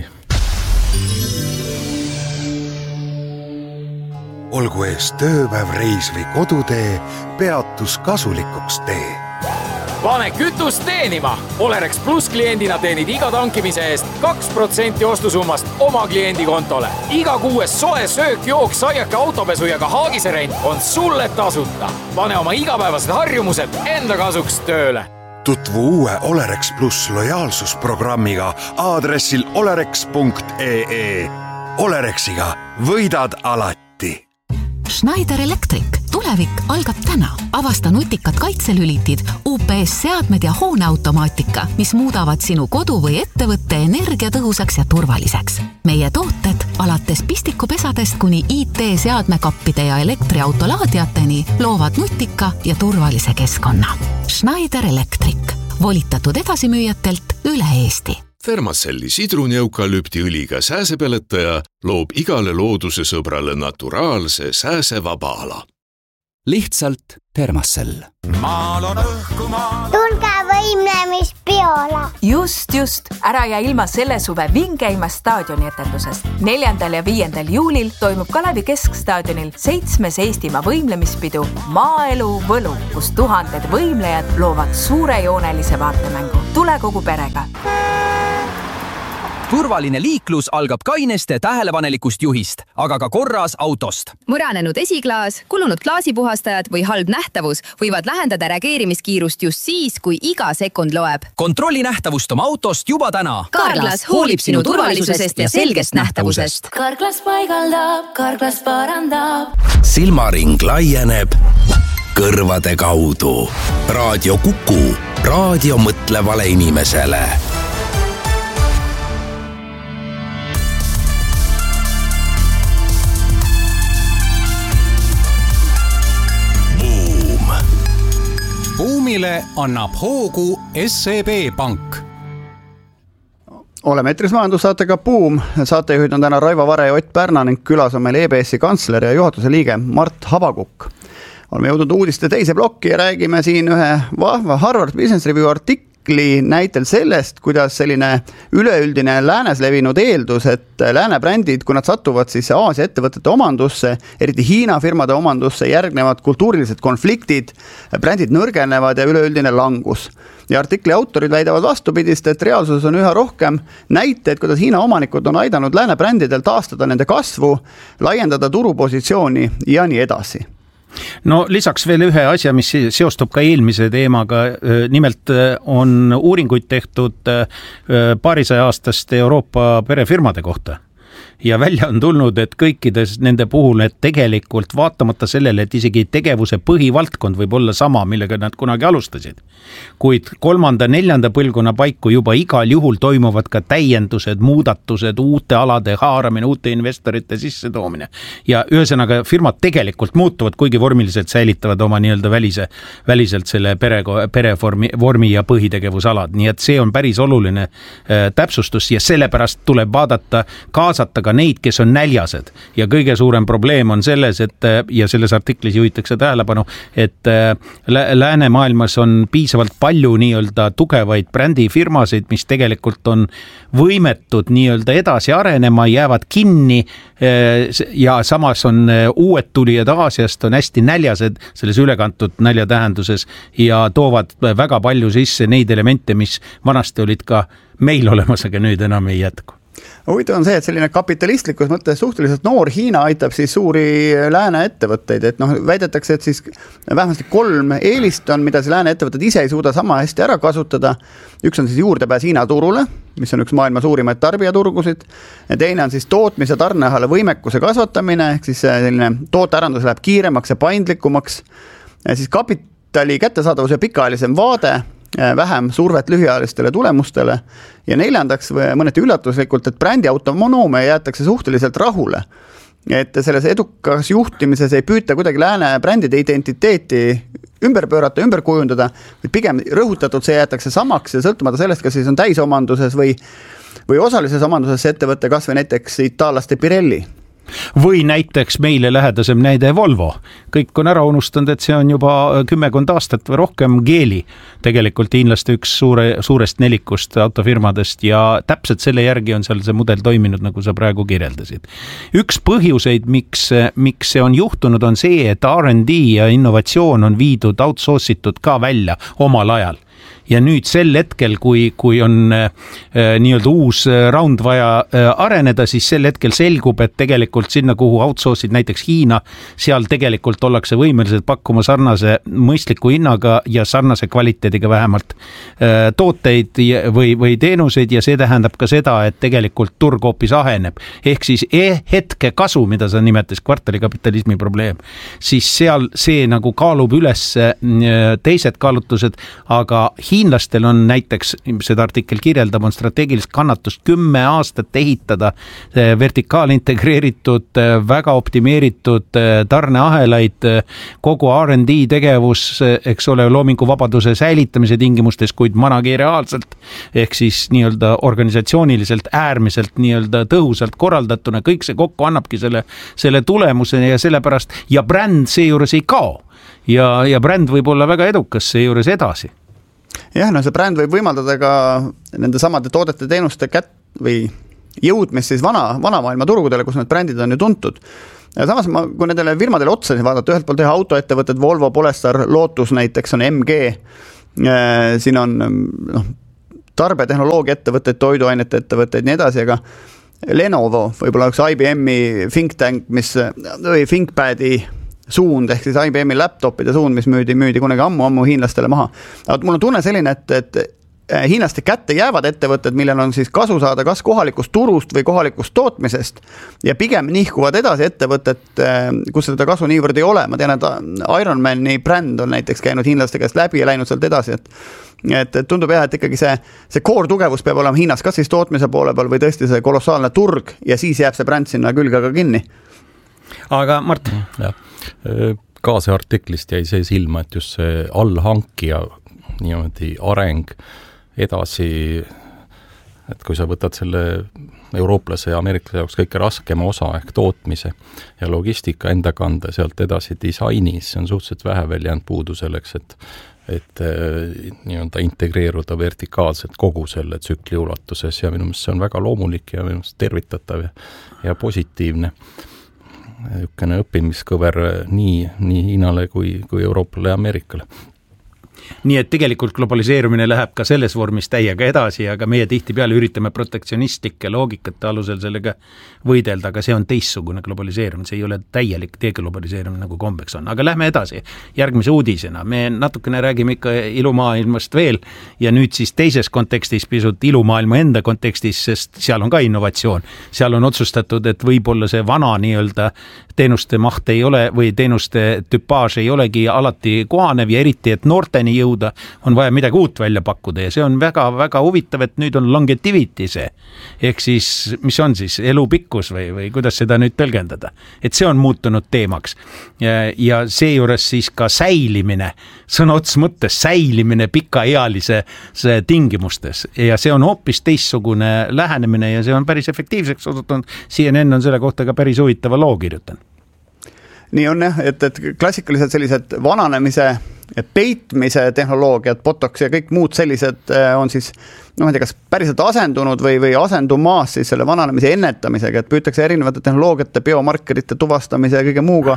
Olgu ees tööpäev, reis või kodutee, peatus kasulikuks tee. Pane kütust teenima! Olerex Plus kliendina teenid iga tankimise eest kaks protsenti ostusummast oma kliendi kontole. Iga kuues soe söök, jook, saiake, autopesu ja ka haagiserent on sulle tasuta. Pane oma igapäevased harjumused enda kasuks tööle. Tutvu uue Olerex Plus lojaalsusprogrammiga aadressil olerex punkt ee ee. Olerexiga võidad alati. Schneider Electric. Tule tulevik algab täna. Avasta nutikad kaitselülitid, U P S-seadmed ja hooneautomaatika, mis muudavad sinu kodu või ettevõtte energiatõhusaks ja turvaliseks. Meie tooted alates pistikupesadest kuni I T-seadmekappide ja elektriautolaadiateni loovad nutika ja turvalise keskkonna. Schneider Electric, volitatud edasimüüjatelt üle Eesti. Thermacelli sidruni-eukalüptiõliga sääsepeletaja loob igale looduse sõbrale naturaalse sääsevaba ala. Lihtsalt Thermacell. Maal on õhkumaa. Tulge võimlemispeole. Just, just. Ära ja ilma selle suve vingeimast staadioni etendusest. neljandal ja viiendal juulil toimub Kalevi Keskstaadionil seitsmes Eestimaa võimlemispidu Maaelu Võlu, kus tuhanded võimlejad loovad suurejoonelise vaatemängu. Tule kogu perega. Turvaline liiklus algab kaineste tähelepanelikust juhist, aga ka korras autost. Mõranenud esiklaas, kulunud klaasipuhastajad või halb nähtavus võivad lähendada reageerimiskiirust just siis, kui iga sekund loeb. Kontrolli nähtavust oma autost juba täna. Karglas hoolib sinu turvalisusest ja selgest nähtavusest. Karglas paigaldab, Karglas parandab. Silmaring laieneb kõrvade kaudu. Raadio Kuku, raadio mõtlevale inimesele. Buumile annab hoogu S E B Pank. Oleme etris majandussaatega Buum. Saatejuhid on täna Raivo Vare ja Ott Pärna ning külas on meil E B S-i kantsler ja juhatuse liige Mart Habakukk. Oleme jõudnud uudiste teise plokki ja räägime siin ühe vahva Harvard Business Review artikli näitel sellest, kuidas selline üleüldine läänes levinud eeldus, et lääne brändid, kui nad satuvad siis Aasia ettevõtete omandusse, eriti Hiina firmade omandusse, järgnevad kultuurilised konfliktid, brändid nõrgenevad ja üleüldine langus. Ja artikli autorid väidavad vastupidist, et reaalsuses on üha rohkem näiteid, kuidas Hiina omanikud on aidanud lääne brändidel taastada nende kasvu, laiendada turupositsiooni ja nii edasi. No lisaks veel ühe asja, mis seostub ka eelmise teemaga, nimelt on uuringuid tehtud paarisaja aastaste Euroopa perefirmade kohta. Ja välja on tulnud, et kõikides nende puhul, et tegelikult vaatamata sellele, et isegi tegevuse põhivaldkond võib olla sama, millega nad kunagi alustasid. Kuid kolmanda, neljanda põlvkonna paiku juba igal juhul toimuvad ka täiendused, muudatused, uute alade haaramine, uute investorite sisse toomine. Ja ühesõnaga firmad tegelikult muutuvad, kuigi vormiliselt säilitavad oma nii-öelda välise, väliselt selle pere, perevormi vormi ja põhitegevusalad. Nii et see on päris oluline äh, täpsustus ja sellepärast tuleb vaadata, kaasata ka neid, kes on näljased. Ja kõige suurem probleem on selles, et ja selles artiklis juhitakse tähelepanu, et läänemaailmas on piisavalt palju nii-öelda tugevaid brändifirmasid, mis tegelikult on võimetud nii-öelda edasi arenema, jäävad kinni ja samas on uued tulijad Aasiast on hästi näljased selles ülekantud nälja tähenduses ja toovad väga palju sisse neid elemente, mis vanasti olid ka meil olemas, aga nüüd enam ei jätku. Huvitav on see, et selline kapitalistlikus mõttes suhteliselt noor Hiina aitab siis suuri lääne ettevõtteid, et noh, väidetakse, et siis vähemasti kolm eelist on, mida see lääne ettevõtted ise ei suuda sama hästi ära kasutada. Üks on siis juurdepääs Hiina turule, mis on üks maailma suurimaid tarbijaturgusid. Ja teine on siis tootmise tarneahela võimekuse kasvatamine, ehk siis selline tootearendus läheb kiiremaks ja paindlikumaks. Ja siis kapitali kättesaadavus ja pikaajalisem vaade, vähem survet lühiajalistele tulemustele ja neljandaks mõneti üllatuslikult, et brändi autonoomia jäetakse suhteliselt rahule. Et selles edukas juhtimises ei püüta kuidagi lääne brändide identiteeti ümber pöörata, ümber kujundada, või pigem rõhutatud see jäetakse samaks ja sõltumata sellest, kas siis on täisomanduses või, või osalises omanduses ettevõtte, kas või näiteks itaallaste Pirelli. Või näiteks meile lähedasem näide Volvo. Kõik on ära unustanud, et see on juba kümmekond aastat või rohkem Geely. Tegelikult hiinlaste üks suure, suurest nelikust autofirmadest ja täpselt selle järgi on seal see mudel toiminud, nagu sa praegu kirjeldasid. Üks põhjuseid, miks, miks see on juhtunud, on see, et R and D ja innovatsioon on viidud outsourcitud ka välja omal ajal. ja nüüd sel hetkel, kui, kui on äh, nii-öelda uus round vaja äh, areneda, siis sel hetkel selgub, et tegelikult sinna, kuhu outsource'id näiteks Hiina, seal tegelikult ollakse võimelised pakkuma sarnase mõistliku hinnaga ja sarnase kvaliteediga vähemalt äh, tooteid või, või teenuseid ja see tähendab ka seda, et tegelikult turg hoopis aheneb. Ehk siis e hetke kasu, mida sa nimetas kvartalikapitalismi probleem, siis seal see nagu kaalub üles teised kaalutlused, aga hiinlastel on näiteks, seda artikkel kirjeldab, on strateegilist kannatust kümme aastat ehitada vertikaalintegreeritud, väga optimeeritud tarneahelaid, kogu R and D tegevus, eks ole, loominguvabaduse säilitamise tingimustes, kuid manageriaalselt ehk siis nii-öelda organisatsiooniliselt äärmiselt nii-öelda tõhusalt korraldatuna, kõik see kokku annabki selle, selle tulemuseni ja sellepärast ja bränd seejuures ei kao ja, ja bränd võib olla väga edukas seejuures edasi. Jah, no see bränd võib võimaldada ka nende samade toodete teenuste kät- või jõudmist siis vana, vana maailma turgudele, kus need brändid on ju tuntud. Ja samas, ma, kui nendele firmadele otsa vaadata, ühelt poolt teha autoettevõtted, Volvo, Polestar, Lotus näiteks on M G, siin on noh, tarbetehnoloogia ettevõtteid, toiduainete ettevõtteid, nii edasi, aga Lenovo, võib-olla üks I B M-i think tank, mis, või ThinkPadi suund, ehk siis I B M-i laptopide suund, mis müüdi, müüdi kunagi ammu-ammu hiinlastele maha. Aga mul on tunne selline, et, et hiinlaste kätte jäävad ettevõtted, millel on siis kasu saada kas kohalikust turust või kohalikust tootmisest ja pigem nihkuvad edasi ettevõtted, kus seda kasu niivõrd ei ole. Ma tean, et Ironmani bränd on näiteks käinud hiinlaste käest läbi ja läinud sealt edasi, et et tundub jah, et ikkagi see, see core tugevus peab olema Hiinas, kas siis tootmise poole peal või tõesti see kolossaalne turg ja siis jääb see bränd sinna külge ka kinni. Aga Mart? Ja, ka see artiklist jäi see silma, et just see allhankija niimoodi areng edasi, et kui sa võtad selle eurooplase ja ameeriklase jaoks kõige raskema osa ehk tootmise ja logistika enda kanda sealt edasi disainis, see on suhteliselt vähe veel jäänud puudu selleks, et et nii-öelda integreeruda vertikaalselt kogu selle tsükli ulatuses ja minu meelest see on väga loomulik ja minu meelest tervitatav ja, ja positiivne ükene õppimiskõver nii, nii Hiinale kui, kui Euroopale ja Ameerikale. Nii et tegelikult globaliseerumine läheb ka selles vormis täiega edasi, aga meie tihtipeale üritame protektsionistlike loogikate alusel sellega võidelda, aga see on teistsugune globaliseerumine, see ei ole täielik deglobaliseerumine nagu kombeks on. Aga lähme edasi järgmise uudisena. Me natukene räägime ikka ilumaailmast veel ja nüüd siis teises kontekstis pisut ilumaailma enda kontekstis, sest seal on ka innovatsioon. Seal on otsustatud, et võib-olla see vana nii-öelda teenuste maht ei ole või teenuste tüpaaž ei olegi alati kohanev ja eriti, et noorteni jõuda, on vaja midagi uut välja pakkuda ja see on väga-väga huvitav, et nüüd on longevity see. Ehk siis, mis on siis elupikkus või, või kuidas seda nüüd tõlgendada? Et see on muutunud teemaks. Ja, ja seejuures siis ka säilimine, sõna ots mõttes säilimine pikaealise tingimustes ja see on hoopis teistsugune lähenemine ja see on päris efektiivseks osutunud. C N N on selle kohta ka päris huvitava loo kirjutanud. Nii on jah, et, et klassikalised sellised vananemise peitmise tehnoloogiad, botox ja kõik muud sellised on siis, no ma ei tea, kas päriselt asendunud või, või asendumaas siis selle vananemise ennetamisega, et püütakse erinevate tehnoloogiate, biomarkerite tuvastamise ja kõige muuga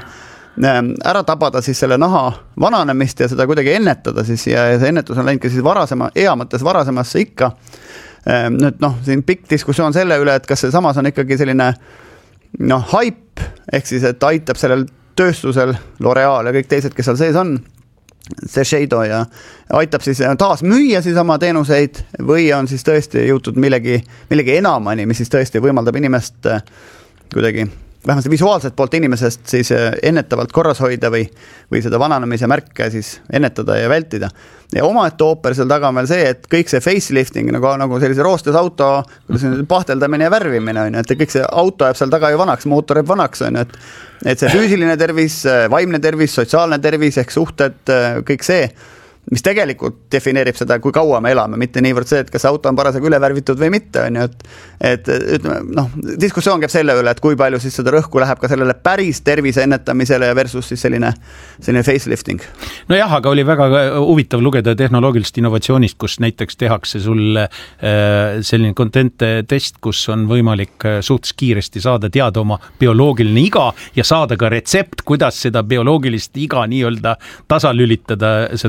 ära tabada siis selle naha vananemist ja seda kuidagi ennetada siis ja see ennetus on läinud ka siis varasema, ea mõttes varasemasse ikka. Nüüd noh, siin pikk diskussioon selle üle, et kas see samas on ikkagi selline noh, hype, ehk siis, et aitab sellel tööstusel L'Oreal ja kõik teised, kes seal sees on, Shiseido ja aitab siis taas müüa siis oma teenuseid või on siis tõesti jõutud millegi, millegi enamani, mis siis tõesti võimaldab inimest kuidagi vähemalt visuaalselt poolt inimesest siis ennetavalt korras hoida või, või seda vananemise märke siis ennetada ja vältida. Ja omaette ooper seal taga on veel see, et kõik see facelifting nagu, nagu sellise roostes auto pahteldamine ja värvimine on, et kõik see auto jääb seal taga ju vanaks, mootor jääb vanaks on, et, et see füüsiline tervis, vaimne tervis, sotsiaalne tervis ehk suhted, kõik see, mis tegelikult defineerib seda, kui kaua me elame, mitte niivõrd see, et kas auto on parasjagu üle värvitud või mitte, on ju, et, et ütleme, noh, diskussioon käib selle üle, et kui palju siis seda rõhku läheb ka sellele päris tervise ennetamisele versus siis selline, selline facelifting. No jah, aga oli väga huvitav lugeda tehnoloogilist innovatsioonist, kus näiteks tehakse sulle selline content test, kus on võimalik suhtes kiiresti saada teada oma bioloogiline iga ja saada ka retsept, kuidas seda bioloogilist iga nii-öelda tasalülitada seda vananemist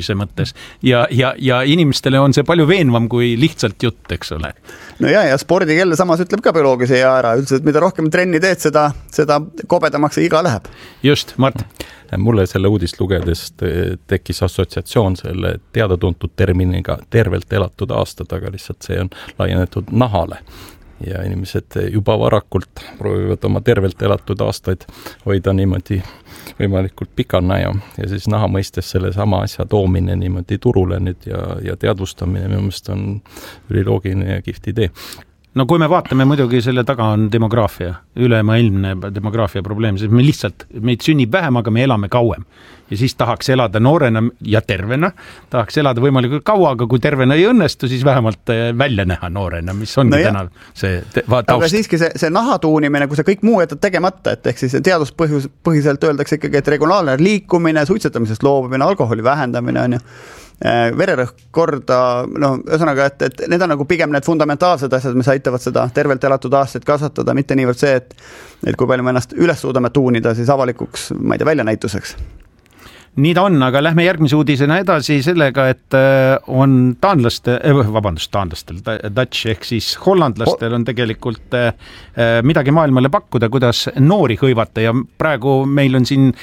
õppimise mõttes ja, ja, ja inimestele on see palju veenvam kui lihtsalt jutt, eks ole. No ja, ja spordikell samas ütleb ka bioloogise ja ära, üldse, et mida rohkem trenni teed, seda, seda kobedamaks see iga läheb. Just, Mart. Mulle selle uudist lugedes tekkis assotsiatsioon selle teada-tuntud terminiga tervelt elatud aastad, aga lihtsalt see on laienetud nahale. Ja inimesed juba varakult proovivad oma tervelt elatud aastaid hoida niimoodi võimalikult pikana ja, ja siis naha mõistes selle sama asja toomine niimoodi turule nüüd ja, ja teadvustamine minu meelest on üliloogiline ja kihvt idee. No kui me vaatame, muidugi selle taga on demograafia, ülemaailmne demograafia probleem, sest me lihtsalt, meid sünnib vähem, aga me elame kauem. Ja siis tahaks elada noorena ja tervena, tahaks elada võimalikult kaua, aga kui tervena ei õnnestu, siis vähemalt välja näha noorena, mis ongi no täna see taust. Aga siiski see, see nahatuunimine, kui sa kõik muu jätad tegemata, et ehk siis teaduspõhjus, põhiselt öeldakse ikkagi, et regionaalne liikumine, suitsetamisest loobumine, alkoholi vähendamine on ju, vererõhk korda, no ühesõnaga, et, et need on nagu pigem need fundamentaalsed asjad, mis aitavad seda tervelt elatud aastaid kasvatada, mitte niivõrd see, et, et kui palju me ennast üles suudame tuunida siis avalikuks, ma ei tea, väljanäituseks. Nii ta on, aga lähme järgmise uudisena edasi sellega, et on taanlaste, vabandust, taanlastel, Dutch ehk siis hollandlastel on tegelikult midagi maailmale pakkuda, kuidas noori hõivata ja praegu meil on siin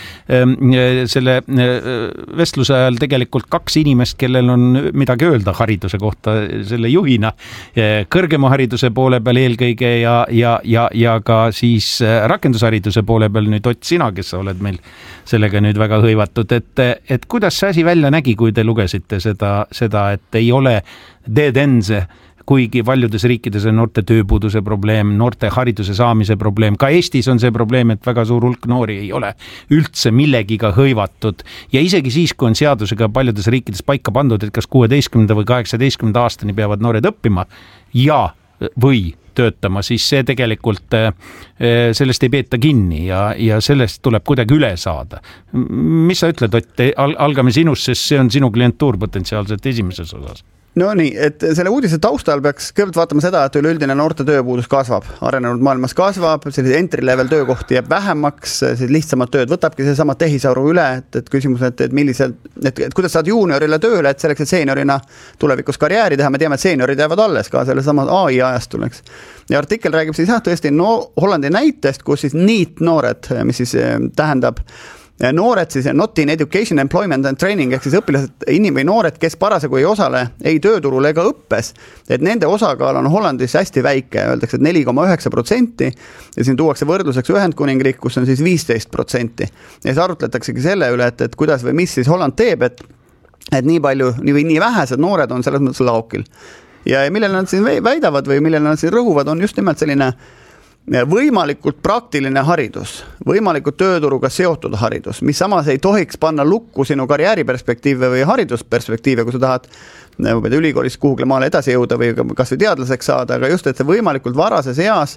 selle vestluse ajal tegelikult kaks inimest, kellel on midagi öelda hariduse kohta selle juhina, kõrgema hariduse poole peal eelkõige ja, ja, ja, ja ka siis rakendushariduse poole peal nüüd Ott, sina, kes sa oled meil sellega nüüd väga hõivatud, et, et kuidas see asi välja nägi, kui te lugesite seda, seda et ei ole dead ends, kuigi paljudes riikides on noorte tööpuuduse probleem, noorte hariduse saamise probleem, ka Eestis on see probleem, et väga suur hulk noori ei ole üldse millegiga hõivatud ja isegi siis, kui on seadusega paljudes riikides paika pandud, et kas kuueteistkümnenda või kaheksateistkümnenda aastani peavad noored õppima ja või töötama, siis see tegelikult sellest ei peeta kinni ja, ja sellest tuleb kuidagi üle saada. Mis sa ütled, Ott, algame sinust, sest see on sinu klientuur potentsiaalselt esimeses osas? No nii, et selle uudise taustal peaks kõigepealt vaatama seda, et üleüldine noorte tööpuudus kasvab. Arenenud maailmas kasvab, selline entry-level töökohti jääb vähemaks, lihtsamad tööd võtabki see sama tehisaru üle, et, et küsimus, et, et, millised, et, et kuidas saad juuniorile tööle, et selleks, et seeniorina tulevikus karjääri teha, me teame, et seeniorid jäävad alles ka selle sama A I ajastul, eks. Ja artikkel räägib siis jah, tõesti no, Hollandi näitest, kus siis NEET noored, mis siis tähendab noored siis not in education, employment and training ehk siis õpilased, inim- või noored, kes parasjagu ei osale ei tööturul ega õppes, et nende osakaal on Hollandis hästi väike, öeldakse, et neli koma üheksa protsenti ja siin tuuakse võrdluseks Ühendkuningriik, kus on siis viisteist protsenti ja siis arutletaksegi selle üle, et, et kuidas või mis siis Holland teeb, et, et nii palju, nii, nii vähesed noored on selles mõttes laokil ja millele nad siin väidavad või millele nad siin rõhuvad, on just nimelt selline võimalikult praktiline haridus, võimalikult tööturuga seotud haridus, mis samas ei tohiks panna lukku sinu karjääriperspektiive või haridusperspektiive, kui sa tahad ülikoolis kuhugi maale edasi jõuda või kas või teadlaseks saada, aga just, et see võimalikult varases eas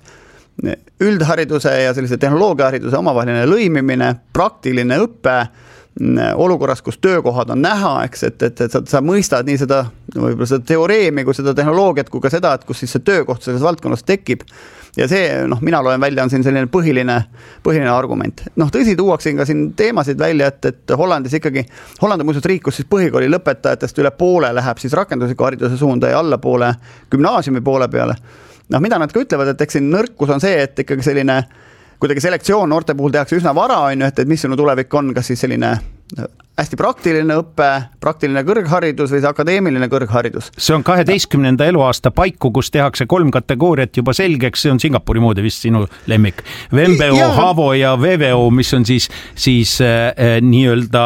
üldhariduse ja sellise tehnoloogiahariduse omavaheline lõimimine, praktiline õppe olukorras, kus töökohad on näha, eks, et, et, et sa, sa mõistad nii seda, võib-olla seda teoreemi kui seda tehnoloogiat, kui ka seda, et kus siis see töökoht selles valdkonnas tekib. Ja see, noh, mina loen välja, on siin selline põhiline, põhiline argument. Noh, tõsi, tuuaksin ka siin teemasid välja, et, et Hollandis ikkagi, Holland on muidugi riik, kus siis põhikooli lõpetajatest üle poole läheb siis rakendusliku hariduse suunda ja alla poole gümnaasiumi poole peale. Noh, mida nad ka ütlevad, et eks siin nõrkus on see, et ikkagi selline kuidagi selektsioon noorte puhul tehakse üsna vara, on ju, et, et mis sinu tulevik on, kas siis selline hästi praktiline õppe, praktiline kõrgharidus või see akadeemiline kõrgharidus. See on kaheteistkümnenda eluaasta paiku, kus tehakse kolm kategooriat juba selgeks, see on Singapuri moodi vist sinu lemmik. V M B O, Havo ja V V O, mis on siis, siis äh, nii-öelda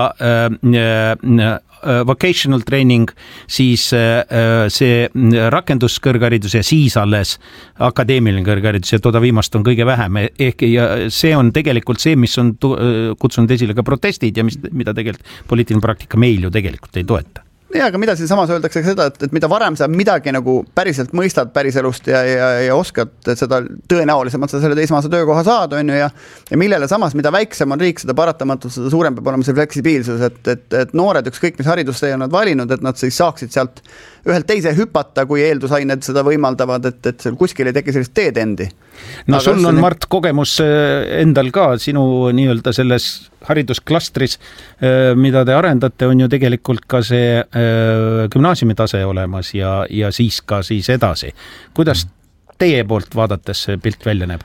äh, vocational training, siis see rakenduskõrgharidus ja siis alles akadeemiline kõrgharidus ja toda viimast on kõige vähem. Ehk ja see on tegelikult see, mis on kutsunud esile ka protestid ja mis, mida tegelikult poliitiline praktika meil ju tegelikult ei toeta. Ja, aga mida siin samas öeldakse seda, et, et mida varem sa midagi nagu päriselt mõistad päriselust ja, ja, ja oskad, et seda tõenäolisemalt sa selle teismaase töökoha saad, on ju, ja, ja millele samas, mida väiksem on riik, seda paratamatult, seda suurem peab olema see fleksibiilsus, et, et, et noored ükskõik, mis haridustee on nad valinud, et nad siis saaksid sealt ühelt teise hüpata, kui eeldusained seda võimaldavad, et, et seal kuskil ei teki sellist teedendi. No aga sul on, Mart, kogemus endal ka sinu nii-öelda selles haridusklastris, mida te arendate, on ju tegelikult ka see gümnaasiumi tase olemas ja, ja siis ka siis edasi. Kuidas teie poolt vaadates see pilt välja näeb?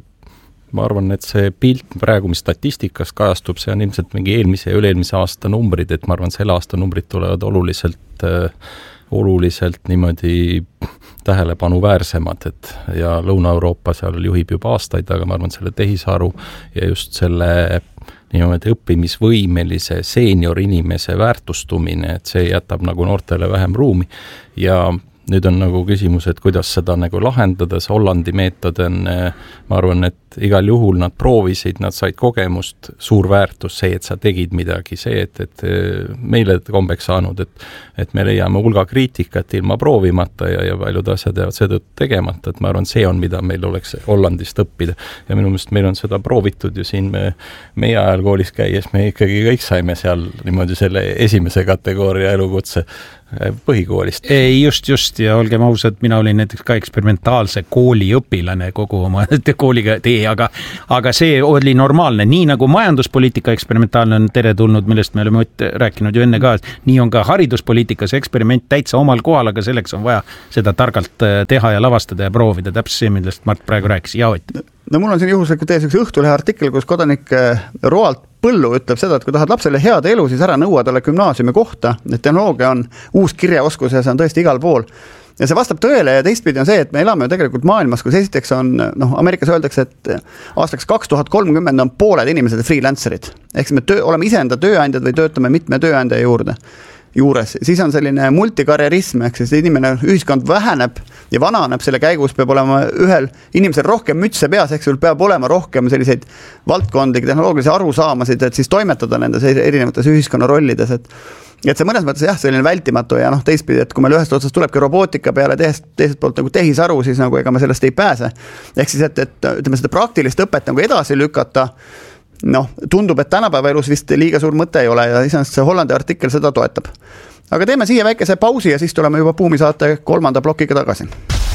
Ma arvan, et see pilt praegu, mis statistikas kajastub, see on ilmselt mingi eelmise ja üle-eelmise aasta numbrid, et ma arvan, selle aasta numbrid tulevad oluliselt, oluliselt niimoodi tähelepanuväärsemad, et ja Lõuna-Euroopa seal juhib juba aastaid, aga ma arvan, selle tehisaru ja just selle niimoodi õppimisvõimelise seenior inimese väärtustumine, et see jätab nagu noortele vähem ruumi ja nüüd on nagu küsimus, et kuidas seda nagu lahendada, see Hollandi meetod on, ma arvan, et igal juhul nad proovisid, nad said kogemust, suur väärtus, see, et sa tegid midagi, see, et, et meile kombeks saanud, et, et me leiame hulga kriitikat ilma proovimata ja, ja paljud asjad jäävad seetõttu tegemata, et ma arvan, see on, mida meil oleks Hollandist õppida ja minu meelest meil on seda proovitud ju siin me, meie ajal koolis käies, me ikkagi kõik saime seal niimoodi selle esimese kategooria elukutse põhikoolist. Ei, just, just ja olgem ausad, mina olin näiteks ka eksperimentaalse kooli õpilane kogu oma kooliga tee, aga, aga see oli normaalne, nii nagu majanduspoliitika eksperimentaalne on teretulnud, millest me oleme rääkinud ju enne ka, nii on ka hariduspoliitikas eksperiment täitsa omal kohal, aga selleks on vaja seda targalt teha ja lavastada ja proovida, täpselt see, millest Mart praegu rääkis. Ja Ott. No mul on siin juhuslikult teie Õhtulehe artikkel, kus kodanik Roald Põllu ütleb seda, et kui tahad lapsele head elu, siis ära nõua talle gümnaasiumi kohta, et tehnoloogia on uus kirjaoskus ja see on tõesti igal pool. Ja see vastab tõele ja teistpidi on see, et me elame ju tegelikult maailmas, kus esiteks on, noh, Ameerikas öeldakse, et aastaks kaks tuhat kolmkümmend on pooled inimesed freelancerid. Ehk siis me töö, oleme iseenda tööandjad või töötame mitme tööandja juurde. juures, siis on selline multikarjerism, ehk siis inimene, ühiskond väheneb ja vananeb, selle käigus peab olema ühel inimesel rohkem mütse peas, ehk sul peab olema rohkem selliseid valdkondlikke tehnoloogilisi arusaamasid, et siis toimetada nendes erinevates ühiskonna rollides, et et see mõnes mõttes jah, selline vältimatu ja noh, teistpidi, et kui meil ühest otsast tulebki robootika peale teisest, teiselt poolt nagu tehisaru, siis nagu ega me sellest ei pääse. Ehk siis, et, et ütleme seda praktilist õpet nagu edasi lükata, noh, tundub, et tänapäeva elus vist liiga suur mõte ei ole ja iseenesest see Hollandi artikkel seda toetab. Aga teeme siia väikese pausi ja siis tuleme juba Buumi saate kolmanda plokiga tagasi.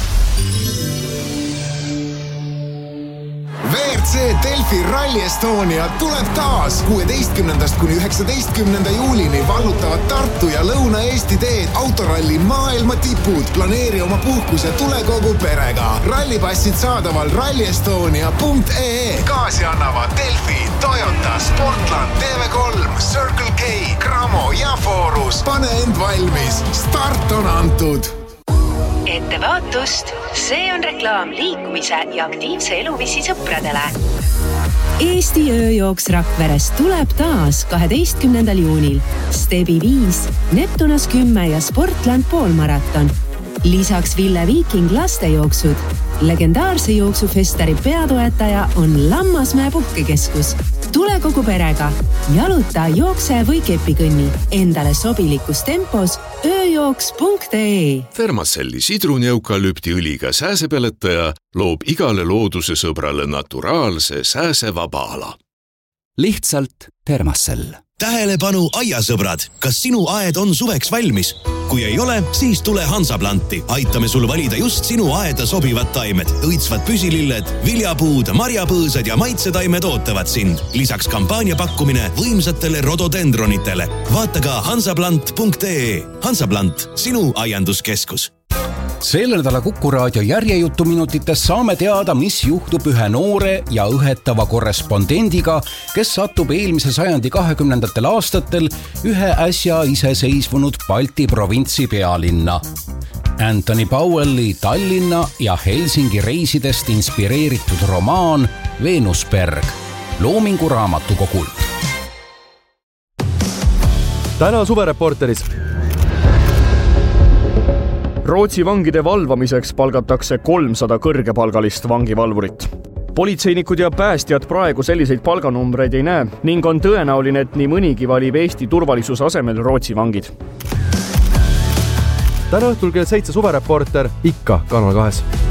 V R C Delfi Rally Estonia tuleb taas kuueteistkümnendast kuni üheksateistkümnenda juulini vallutavad Tartu ja Lõuna-Eesti teed autoralli maailma tipud. Planeeri oma puhkus ja tule kogu perega. Rallipassid saadaval rally estonia punkt ee e. Kaasi annavad Delfi, Toyota, Sportland, T V kolm, Circle K, Cramo ja Forus. Pane end valmis. Start on antud. Ettevaatust, see on reklaam liikumise ja aktiivse eluviisi sõpradele. Eesti ööjooks Rakveres tuleb taas kaheteistkümnendal juunil. Stebi viis, Neptunas kümme ja Sportland poolmaraton. Lisaks Ville Viiking lastejooksud. Legendaarse jooksufestari peatoetaja on Lammasmäe puhkekeskus. Tule kogu perega, jaluta, jookse või kepikõnni. Endale sobilikus tempos ööjooks punkt ee e. Thermacelli sidruneukalüpti õliga sääsepeletaja loob igale looduse sõbrale naturaalse sääsevaba ala. Lihtsalt Thermacell. Tähelepanu aiasõbrad, kas sinu aed on suveks valmis? Kui ei ole, siis tule Hansaplanti. Aitame sul valida just sinu aeda sobivad taimed. Õitsvad püsililled, viljapuud, marjapõõsad ja maitsetaimed ootavad sind. Lisaks kampaania pakkumine võimsatele rododendronitele. Vaata ka hansaplant punkt ee e. Hansaplant, sinu aianduskeskus. Selle nädala Kuku Raadio järjejutuminutites saame teada, mis juhtub ühe noore ja õhetava korrespondendiga, kes satub eelmise sajandi kahekümnendatel aastatel ühe äsja iseseisvunud Balti provintsi pealinna. Anthony Powelli Tallinna ja Helsingi reisidest inspireeritud romaan Venusberg Loomingu raamatukogult. Täna suvereporteris. Rootsi vangide valvamiseks palgatakse kolmsada kõrgepalgalist vangivalvurit. Politseinikud ja päästjad praegu selliseid palganumbreid ei näe ning on tõenäoline, et nii mõnigi valib Eesti turvalisuse asemel Rootsi vangid. Täna õhtul kell seitse suvereporter ikka Kanal kahes.